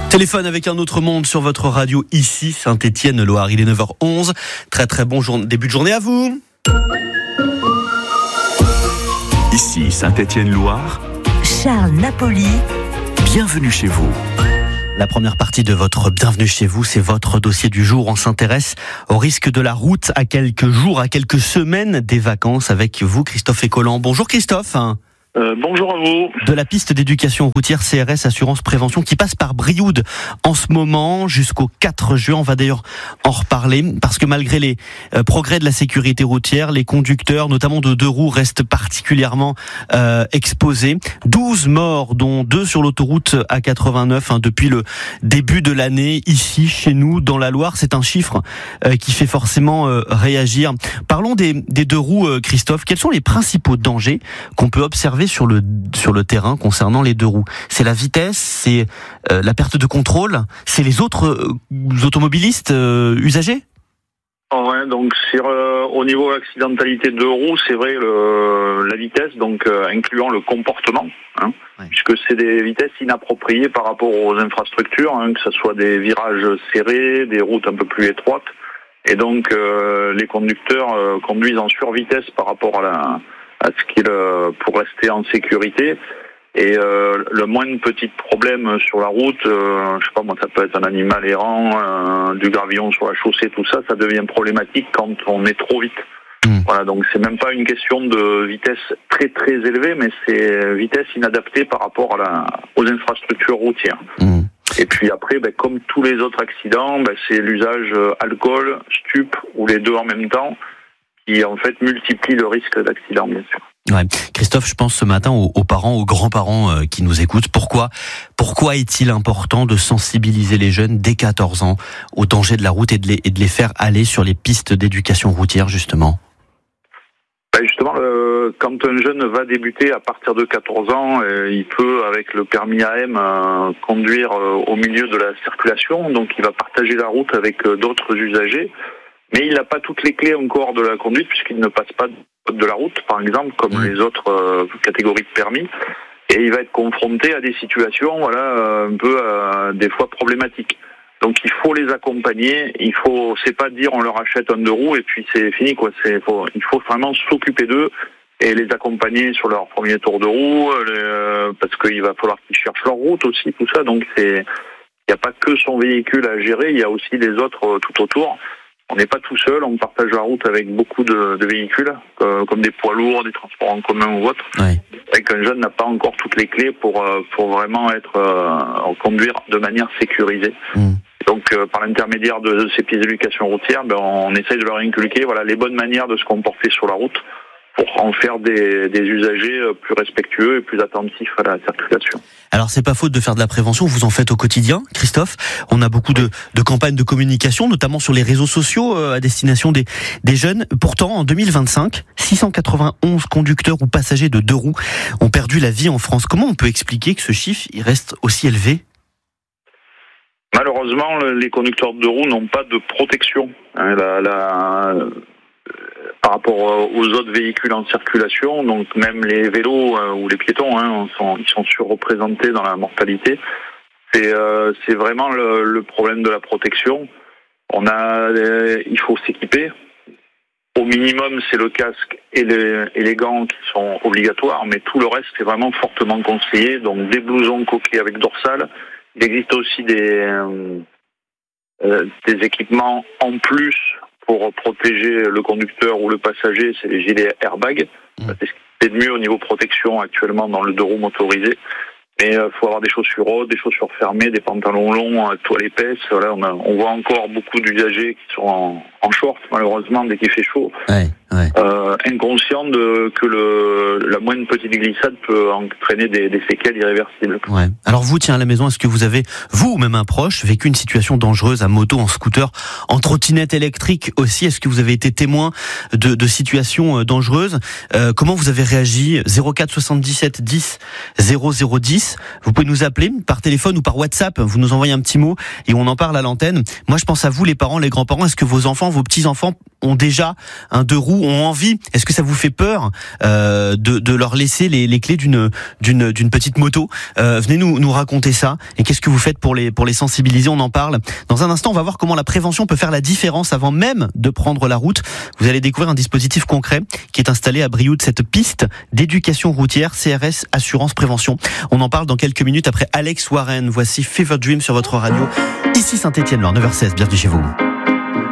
Téléphone avec un autre monde sur votre radio ici, Saint-Étienne-Loire. Il est 9h11. Très très bon début de journée à vous. Ici, Saint-Étienne-Loire. Charles Napoli. Bienvenue chez vous. La première partie de votre Bienvenue chez vous, c'est votre dossier du jour. On s'intéresse au risque de la route à quelques jours, à quelques semaines des vacances avec vous, Christophe Écolland. Bonjour Christophe. Bonjour à vous. De la piste d'éducation routière CRS Assurance Prévention qui passe par Brioude en ce moment jusqu'au 4 juin. On va d'ailleurs en reparler parce que malgré les progrès de la sécurité routière, les conducteurs, notamment de deux roues, restent particulièrement exposés. 12 morts, dont 2 sur l'autoroute A89 depuis le début de l'année ici chez nous dans la Loire. C'est un chiffre qui fait forcément réagir. Parlons des deux roues, Christophe. Quels sont les principaux dangers qu'on peut observer sur le terrain concernant les deux roues? C'est la vitesse, c'est la perte de contrôle, c'est les autres automobilistes usagers? Ouais, donc au niveau accidentalité de deux roues, c'est vrai la vitesse, donc incluant le comportement, puisque c'est des vitesses inappropriées par rapport aux infrastructures, que ce soit des virages serrés, des routes un peu plus étroites, et donc les conducteurs conduisent en survitesse par rapport à ce qu'il pour rester en sécurité. Et le moindre petit problème sur la route, je sais pas moi, ça peut être un animal errant, du gravillon sur la chaussée, tout ça, ça devient problématique quand on est trop vite. Voilà, donc c'est même pas une question de vitesse très très élevée, mais c'est vitesse inadaptée par rapport aux infrastructures routières. Et puis après, comme tous les autres accidents, c'est l'usage alcool, stup ou les deux en même temps qui en fait multiplie le risque d'accident, bien sûr. Ouais. Christophe, je pense ce matin aux parents, aux grands-parents qui nous écoutent. Pourquoi est-il important de sensibiliser les jeunes dès 14 ans au danger de la route et de les faire aller sur les pistes d'éducation routière, justement? Justement, quand un jeune va débuter à partir de 14 ans, il peut, avec le permis AM, conduire au milieu de la circulation, donc il va partager la route avec d'autres usagers. Mais il n'a pas toutes les clés encore de la conduite puisqu'il ne passe pas de la route, par exemple, comme les autres catégories de permis. Et il va être confronté à des situations, un peu des fois problématiques. Donc il faut les accompagner. C'est pas dire on leur achète un deux roues et puis c'est fini quoi. Il faut vraiment s'occuper d'eux et les accompagner sur leur premier tour de roue, parce qu'il va falloir qu'ils cherchent leur route aussi, tout ça. Donc il n'y a pas que son véhicule à gérer, il y a aussi les autres tout autour. On n'est pas tout seul, on partage la route avec beaucoup de véhicules, comme des poids lourds, des transports en commun ou autres. Ouais. Et qu'un jeune n'a pas encore toutes les clés pour vraiment conduire de manière sécurisée. Donc, par l'intermédiaire de ces pistes d'éducation routière, on essaye de leur inculquer les bonnes manières de se comporter sur la route pour en faire des usagers plus respectueux et plus attentifs à la circulation. Alors c'est pas faute de faire de la prévention, vous en faites au quotidien, Christophe. On a beaucoup de campagnes de communication, notamment sur les réseaux sociaux à destination des jeunes. Pourtant, en 2025, 691 conducteurs ou passagers de deux roues ont perdu la vie en France. Comment on peut expliquer que ce chiffre il reste aussi élevé? Malheureusement, les conducteurs de deux roues n'ont pas de protection. Par rapport aux autres véhicules en circulation, donc même les vélos ou les piétons, ils sont surreprésentés dans la mortalité. C'est vraiment le problème de la protection. Il faut s'équiper. Au minimum, c'est le casque et les gants qui sont obligatoires, mais tout le reste est vraiment fortement conseillé. Donc des blousons coquets avec dorsale. Il existe aussi des équipements en plus pour protéger le conducteur ou le passager, c'est les gilets airbag. C'est ce qui est de mieux au niveau protection actuellement dans le deux roues motorisé. Mais il faut avoir des chaussures hautes, des chaussures fermées, des pantalons longs, toiles épaisses. On voit encore beaucoup d'usagers qui sont en short, malheureusement, dès qu'il fait chaud. Inconscients que la moindre petite glissade peut entraîner des séquelles irréversibles. Ouais. Alors vous, à la maison, est-ce que vous avez, vous ou même un proche, vécu une situation dangereuse à moto, en scooter, en trottinette électrique aussi? Est-ce que vous avez été témoin de situations dangereuses? Comment vous avez réagi? 04 77 10 0010. Vous pouvez nous appeler par téléphone ou par WhatsApp. Vous nous envoyez un petit mot et on en parle à l'antenne. Moi, je pense à vous, les parents, les grands-parents. Est-ce que vos enfants, vos petits-enfants ont déjà un 2 roues, ont envie. Est-ce que ça vous fait peur de leur laisser les clés d'une petite moto? Venez nous raconter ça. Et qu'est-ce que vous faites pour les sensibiliser? On en parle dans un instant. On va voir comment la prévention peut faire la différence avant même de prendre la route. Vous allez découvrir un dispositif concret qui est installé à Brioude, cette piste d'éducation routière CRS Assurance Prévention. On en parle dans quelques minutes après Alex Warren. Voici Fever Dream sur votre radio. Ici Saint-Étienne-Loire, 9h16. Bienvenue chez vous.